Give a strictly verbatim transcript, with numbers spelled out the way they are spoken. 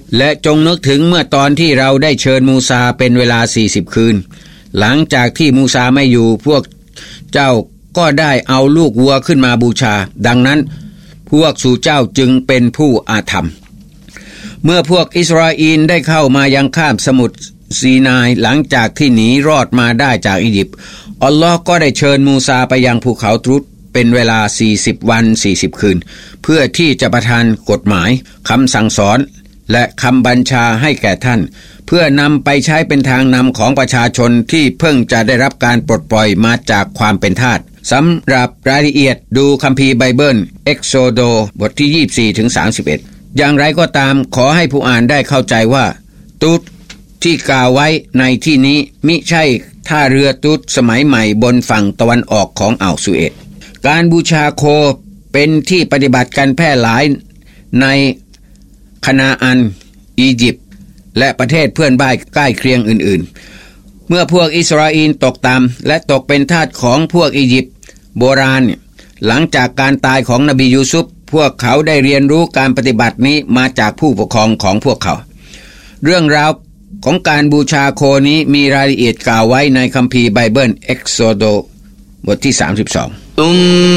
และจงนึกถึงเมื่อตอนที่เราได้เชิญมูซาเป็นเวลาสี่สิบคืนหลังจากที่มูซาไม่อยู่พวกเจ้าก็ได้เอาลูกวัวขึ้นมาบูชาดังนั้นพวกสู่เจ้าจึงเป็นผู้อาธรรมเมื่อพวกอิสราเอลได้เข้ามายังข้ามสมุทรซีนายหลังจากที่หนีรอดมาได้จากอียิปต์อัลลอฮ์ก็ได้เชิญมูซาไปยังภูเขาตรุษเป็นเวลาสี่สิบวันสี่สิบคืนเพื่อที่จะประทานกฎหมายคำสั่งสอนและคำบัญชาให้แก่ท่านเพื่อนำไปใช้เป็นทางนำของประชาชนที่เพิ่งจะได้รับการปลดปล่อยมาจากความเป็นทาสสำหรับรายละเอียดดูคัมภีร์ไบเบิลเอ็กโซโดบทที่ยี่สิบสี่ถึงสามสิบเอ็ดอย่างไรก็ตามขอให้ผู้อ่านได้เข้าใจว่าตุดที่กล่าวไว้ในที่นี้มิใช่ท่าเรือตุดสมัยใหม่บนฝั่งตะวันออกของอ่าวสุเอตการบูชาโคเป็นที่ปฏิบัติกันแพร่หลายในคานาอันอียิปต์และประเทศเพื่อนบ้านใกล้เคียงอื่นๆเมื่อพวกอิสราเอลตกต่ำและตกเป็นทาสของพวกอียิปต์โบราณหลังจากการตายของนบียูซุฟพวกเขาได้เรียนรู้การปฏิบัตินี้มาจากผู้ปกครองของพวกเขาเรื่องราวของการบูชาโคนี้มีรายละเอียดกล่าวไว้ในคัมภีร์ไบเบิลเอ็กโซโดบทที่สามสิบสอง